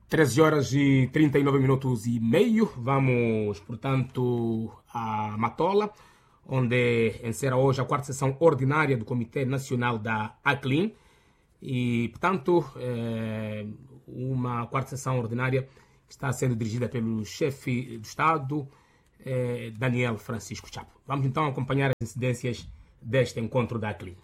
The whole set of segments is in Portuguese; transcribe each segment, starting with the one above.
13h39 Vamos, portanto, a Matola, onde encerra hoje a quarta sessão ordinária do Comitê Nacional da ACLIN. E, portanto, uma quarta sessão ordinária que está sendo dirigida pelo chefe do Estado, Daniel Francisco Chapo. Vamos, então, acompanhar as incidências deste encontro da ACLIN.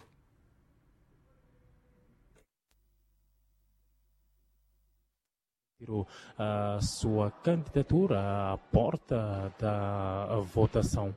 A sua candidatura à porta da votação.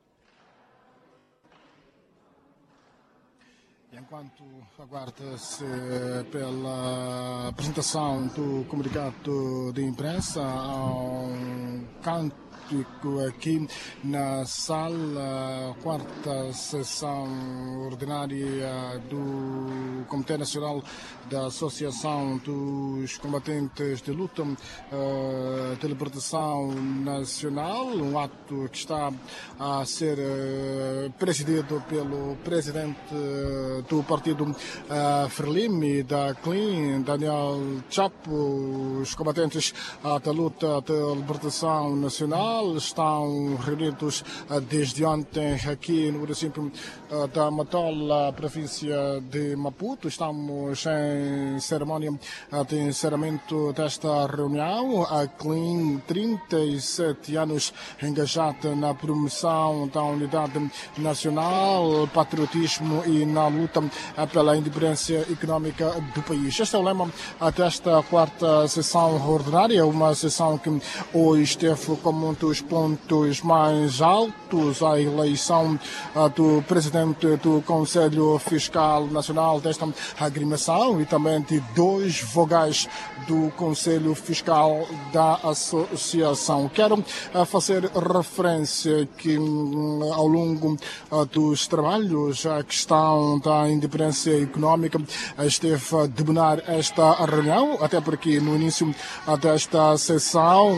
Enquanto aguarda-se pela apresentação do comunicado de imprensa, há um cântico aqui na sala, quarta sessão ordinária do Comitê Nacional da Associação dos Combatentes de Luta de Libertação Nacional, um ato que está a ser presidido pelo presidente do partido Frelimo da ACLIN, Daniel Chapo. Os combatentes da luta de libertação nacional estão reunidos desde ontem aqui no município da Matola, província de Maputo. Estamos em cerimónia de encerramento desta reunião. A ACLIN, 37 anos engajada na promoção da unidade nacional, patriotismo e na luta pela independência económica do país. Este é o lema desta quarta sessão ordinária, uma sessão que hoje teve como um dos pontos mais altos a eleição do presidente do Conselho Fiscal Nacional desta agremiação e também de 2 vogais do Conselho Fiscal da Associação. Quero fazer referência que ao longo dos trabalhos a questão da independência económica esteve a dominar esta reunião, até porque no início desta sessão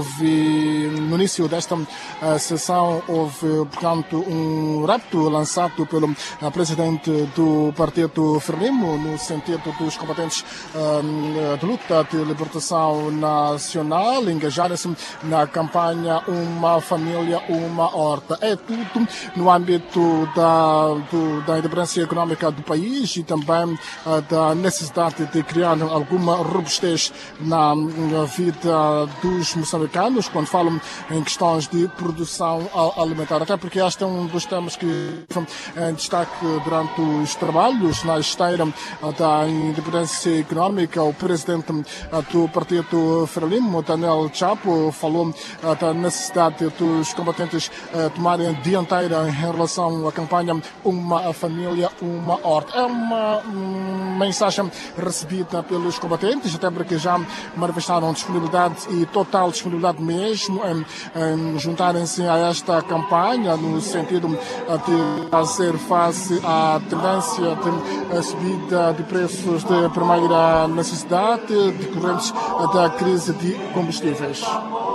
houve, portanto, um repto lançado pelo presidente do partido Frelimo no sentido dos combatentes de luta de libertação nacional engajarem-se na campanha Uma Família, Uma Horta. É tudo no âmbito da independência económica do país e também da necessidade de criar alguma robustez na vida dos moçambicanos quando falam em questões de produção alimentar, até porque este é um dos temas que foi em destaque durante os trabalhos na esteira da independência económica. O presidente do partido Frelimo, Daniel Chapo, falou da necessidade dos combatentes tomarem dianteira em relação à campanha Uma Família, Uma Horta. É uma mensagem recebida pelos combatentes, até porque já manifestaram disponibilidade e total disponibilidade mesmo em juntarem-se a esta campanha no sentido de fazer face à tendência de subida de preços de primeira necessidade decorrentes da crise de combustíveis.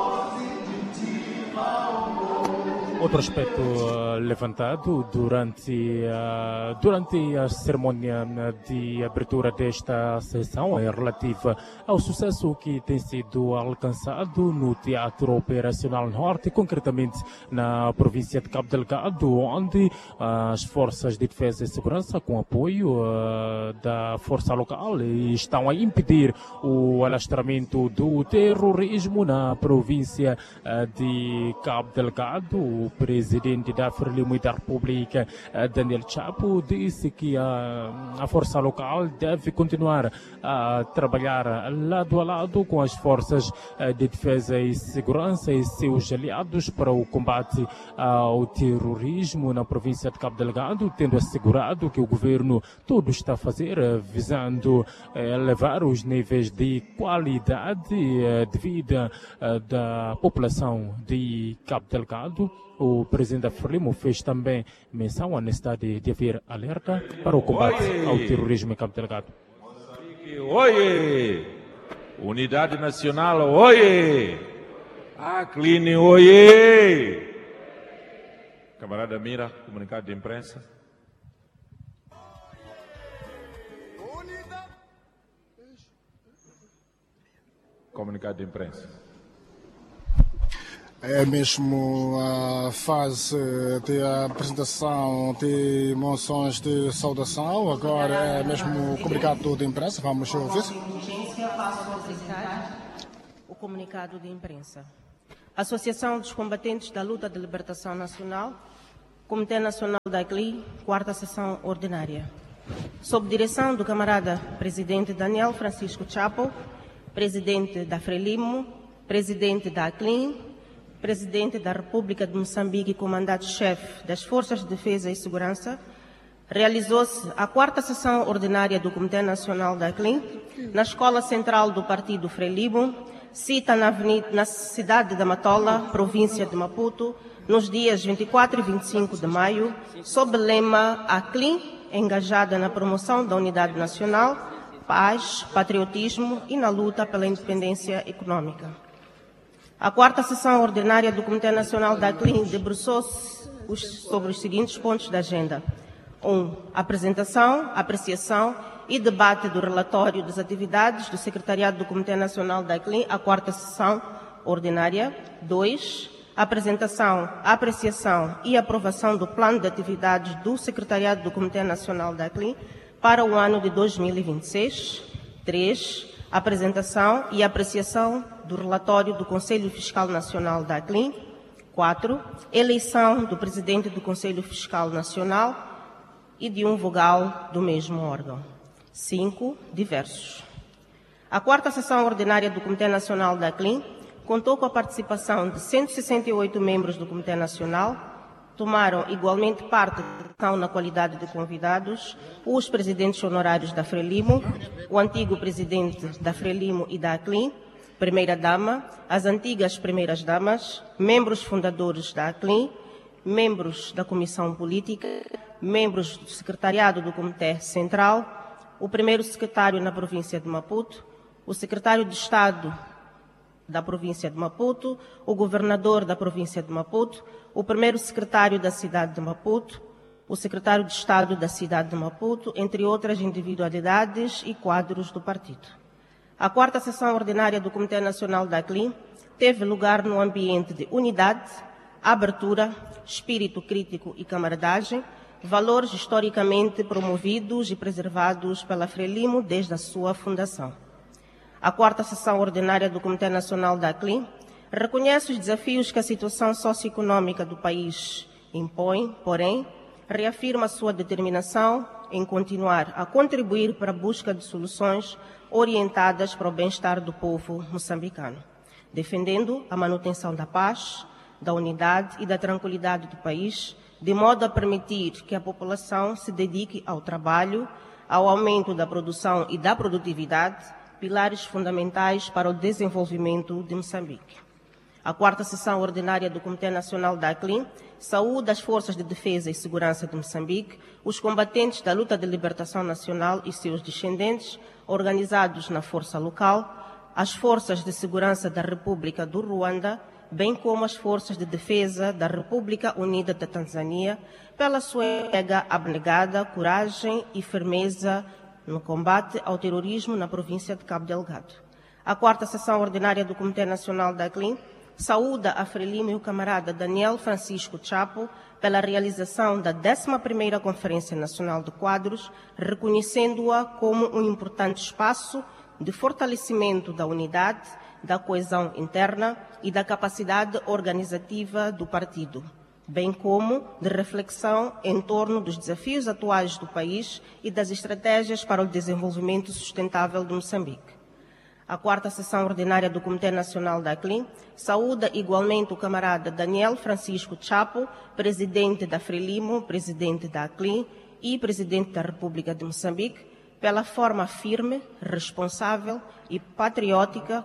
Outro aspecto levantado durante a cerimônia de abertura desta sessão é relativo ao sucesso que tem sido alcançado no Teatro Operacional Norte, concretamente na província de Cabo Delgado, onde as forças de defesa e segurança, com apoio da força local, estão a impedir o alastramento do terrorismo na província de Cabo Delgado. O presidente da Frelimo e da República, Daniel Chapo, disse que a força local deve continuar a trabalhar lado a lado com as forças de defesa e segurança e seus aliados para o combate ao terrorismo na província de Cabo Delgado, tendo assegurado que o governo todo está a fazer visando elevar os níveis de qualidade de vida da população de Cabo Delgado. O presidente da Frelimo fez também menção à necessidade de haver alerta para o combate ao terrorismo em Cabo Delgado. Oiê! Unidade Nacional, oiê! ACLIN, oiê! Camarada Mira, comunicado de imprensa. Comunicado de imprensa. É mesmo a fase de apresentação de moções de saudação, agora é mesmo o comunicado de imprensa, vamos ouvir. Passo a apresentar o comunicado de imprensa. Associação dos Combatentes da Luta de Libertação Nacional, Comitê Nacional da ACLI, quarta sessão ordinária. Sob direção do camarada presidente Daniel Francisco Chapo, presidente da Frelimo, presidente da ACLI, presidente da República de Moçambique e comandante-chefe das Forças de Defesa e Segurança, realizou-se a quarta sessão ordinária do Comitê Nacional da ACLI na Escola Central do Partido Frelimo, cita na cidade de Matola, província de Maputo, nos dias 24 e 25 de maio, sob o lema ACLI, engajada na promoção da unidade nacional, paz, patriotismo e na luta pela independência econômica. A quarta sessão ordinária do Comitê Nacional da ACLI debruçou-se sobre os seguintes pontos da agenda. 1. Apresentação, apreciação e debate do relatório das atividades do Secretariado do Comitê Nacional da ACLI, a quarta sessão ordinária. 2. Apresentação, apreciação e aprovação do plano de atividades do Secretariado do Comitê Nacional da ACLI para o ano de 2026. 3. Apresentação e apreciação do relatório do Conselho Fiscal Nacional da ACLI. 4. Eleição do presidente do Conselho Fiscal Nacional e de um vogal do mesmo órgão. 5. Diversos. A quarta sessão ordinária do Comitê Nacional da ACLI contou com a participação de 168 membros do Comitê Nacional. Tomaram igualmente parte na qualidade de convidados os presidentes honorários da Frelimo, o antigo presidente da Frelimo e da ACLI, primeira-dama, as antigas primeiras-damas, membros fundadores da ACLI, membros da Comissão Política, membros do Secretariado do Comitê Central, o primeiro secretário na província de Maputo, o secretário de Estado da província de Maputo, o governador da província de Maputo, o primeiro secretário da cidade de Maputo, o secretário de Estado da cidade de Maputo, entre outras individualidades e quadros do partido. A quarta sessão ordinária do Comitê Nacional da ACLI teve lugar no ambiente de unidade, abertura, espírito crítico e camaradagem, valores historicamente promovidos e preservados pela Frelimo desde a sua fundação. A quarta sessão ordinária do Comitê Nacional da ACLI reconhece os desafios que a situação socioeconômica do país impõe, porém, reafirma sua determinação em continuar a contribuir para a busca de soluções orientadas para o bem-estar do povo moçambicano, defendendo a manutenção da paz, da unidade e da tranquilidade do país, de modo a permitir que a população se dedique ao trabalho, ao aumento da produção e da produtividade, pilares fundamentais para o desenvolvimento de Moçambique. A quarta sessão ordinária do Comitê Nacional da ACLI saúda as Forças de Defesa e Segurança de Moçambique, os combatentes da luta de libertação nacional e seus descendentes, organizados na força local, as Forças de Segurança da República do Ruanda, bem como as Forças de Defesa da República Unida da Tanzânia, pela sua entrega abnegada, coragem e firmeza no combate ao terrorismo na província de Cabo Delgado. A quarta sessão ordinária do Comitê Nacional da ACLI saúda a Frelimo e o camarada Daniel Francisco Chapo pela realização da 11ª Conferência Nacional de Quadros, reconhecendo-a como um importante espaço de fortalecimento da unidade, da coesão interna e da capacidade organizativa do partido, bem como de reflexão em torno dos desafios atuais do país e das estratégias para o desenvolvimento sustentável de Moçambique. A quarta sessão ordinária do Comitê Nacional da ACLI saúda igualmente o camarada Daniel Francisco Chapo, presidente da Frelimo, presidente da ACLI e presidente da República de Moçambique, pela forma firme, responsável e patriótica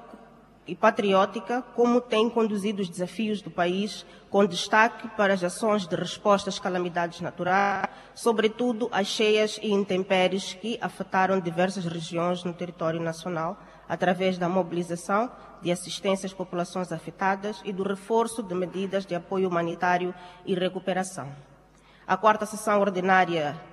como tem conduzido os desafios do país, com destaque para as ações de resposta às calamidades naturais, sobretudo as cheias e intempéries que afetaram diversas regiões no território nacional, através da mobilização de assistência às populações afetadas e do reforço de medidas de apoio humanitário e recuperação. A quarta sessão ordinária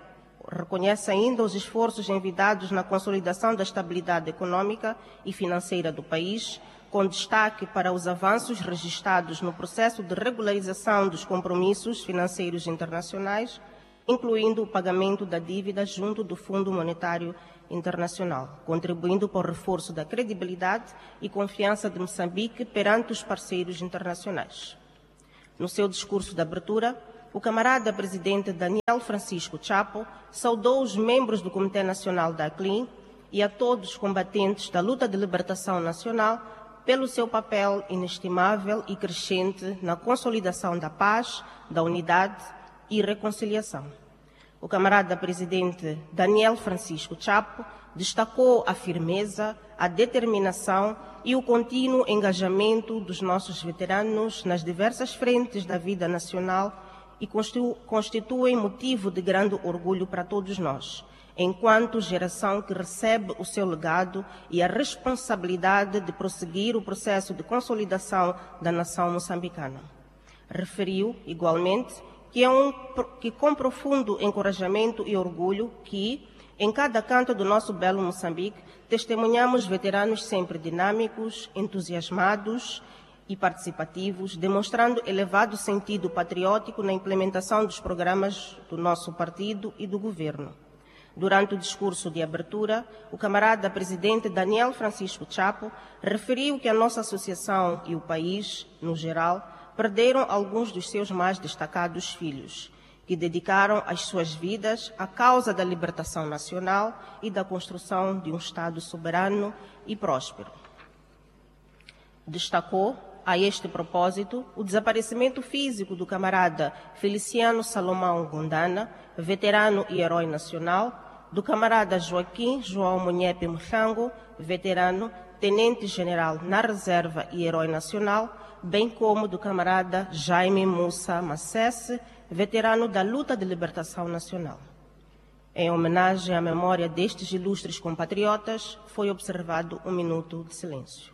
reconhece ainda os esforços envidados na consolidação da estabilidade econômica e financeira do país, com destaque para os avanços registrados no processo de regularização dos compromissos financeiros internacionais, incluindo o pagamento da dívida junto do Fundo Monetário Internacional, contribuindo para o reforço da credibilidade e confiança de Moçambique perante os parceiros internacionais. No seu discurso de abertura, o camarada presidente Daniel Francisco Chapo saudou os membros do Comitê Nacional da ACLIN e a todos os combatentes da luta de libertação nacional pelo seu papel inestimável e crescente na consolidação da paz, da unidade e reconciliação. O camarada presidente Daniel Francisco Chapo destacou a firmeza, a determinação e o contínuo engajamento dos nossos veteranos nas diversas frentes da vida nacional e constituem motivo de grande orgulho para todos nós, enquanto geração que recebe o seu legado e a responsabilidade de prosseguir o processo de consolidação da nação moçambicana. Referiu, igualmente, que com profundo encorajamento e orgulho que, em cada canto do nosso belo Moçambique, testemunhamos veteranos sempre dinâmicos, entusiasmados e participativos, demonstrando elevado sentido patriótico na implementação dos programas do nosso partido e do governo. Durante o discurso de abertura, o camarada presidente Daniel Francisco Chapo referiu que a nossa associação e o país, no geral, perderam alguns dos seus mais destacados filhos, que dedicaram as suas vidas à causa da libertação nacional e da construção de um Estado soberano e próspero. Destacou, a este propósito, o desaparecimento físico do camarada Feliciano Salomão Gondana, veterano e herói nacional, do camarada Joaquim João Munhepe Mchango, veterano, tenente-general na reserva e herói nacional, bem como do camarada Jaime Moussa Macesse, veterano da luta de libertação nacional. Em homenagem à memória destes ilustres compatriotas, foi observado um minuto de silêncio.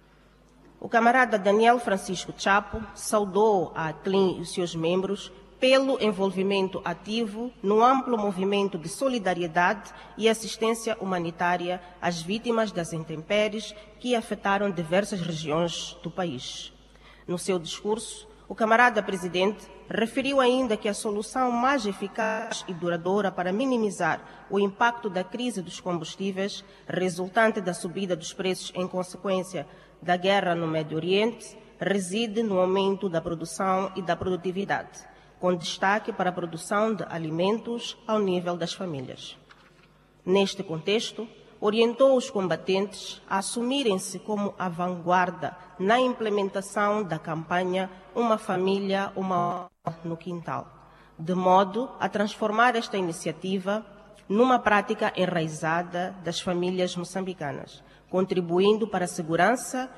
O camarada Daniel Francisco Chapo saudou a ACLIN e os seus membros pelo envolvimento ativo no amplo movimento de solidariedade e assistência humanitária às vítimas das intempéries que afetaram diversas regiões do país. No seu discurso, o camarada presidente referiu ainda que a solução mais eficaz e duradoura para minimizar o impacto da crise dos combustíveis, resultante da subida dos preços em consequência da guerra no Médio Oriente, reside no aumento da produção e da produtividade, com destaque para a produção de alimentos ao nível das famílias. Neste contexto, orientou os combatentes a assumirem-se como a vanguarda na implementação da campanha Uma Família, Uma no Quintal, de modo a transformar esta iniciativa numa prática enraizada das famílias moçambicanas, contribuindo para a segurança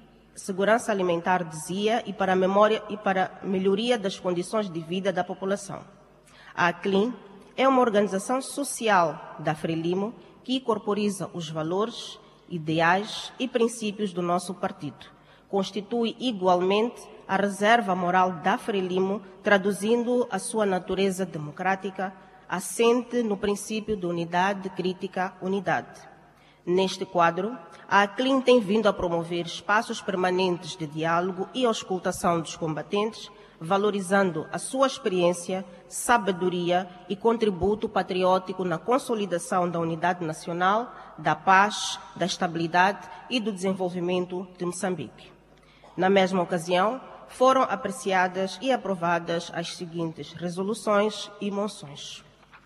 alimentar, dizia, e para a melhoria das condições de vida da população. A ACLIN é uma organização social da Frelimo que corporiza os valores, ideais e princípios do nosso partido. Constitui igualmente a reserva moral da Frelimo, traduzindo a sua natureza democrática, assente no princípio de unidade crítica, unidade. Neste quadro, a ACLIN tem vindo a promover espaços permanentes de diálogo e auscultação dos combatentes, valorizando a sua experiência, sabedoria e contributo patriótico na consolidação da unidade nacional, da paz, da estabilidade e do desenvolvimento de Moçambique. Na mesma ocasião, foram apreciadas e aprovadas as seguintes resoluções e moções.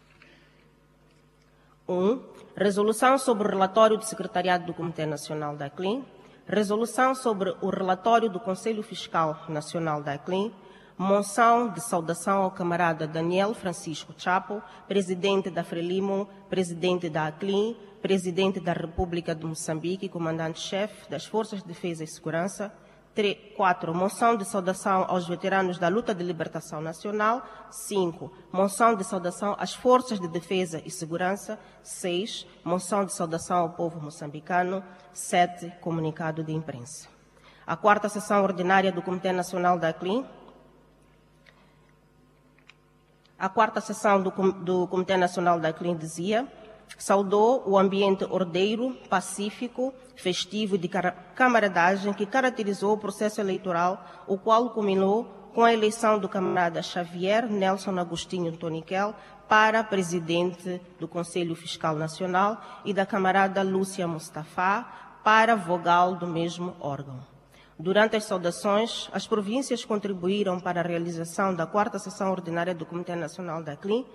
1. Resolução sobre o relatório do Secretariado do Comitê Nacional da ACLIN. Resolução sobre o relatório do Conselho Fiscal Nacional da ACLIN. Moção de saudação ao camarada Daniel Francisco Chapo, presidente da Frelimo, presidente da ACLIN, presidente da República de Moçambique e comandante-chefe das Forças de Defesa e Segurança. 4. Moção de saudação aos veteranos da luta de libertação nacional. 5. Moção de saudação às Forças de Defesa e Segurança. 6. Moção de saudação ao povo moçambicano. 7. Comunicado de imprensa. A 4ª sessão ordinária do Comitê Nacional da ACLIN A quarta sessão do Comitê Nacional da CLIN dizia: saudou o ambiente ordeiro, pacífico, festivo e de camaradagem que caracterizou o processo eleitoral, o qual culminou com a eleição do camarada Xavier Nelson Agostinho Toniquel para presidente do Conselho Fiscal Nacional e da camarada Lúcia Mustafa para vogal do mesmo órgão. Durante as saudações, as províncias contribuíram para a realização da quarta sessão ordinária do Comitê Nacional da CLIN,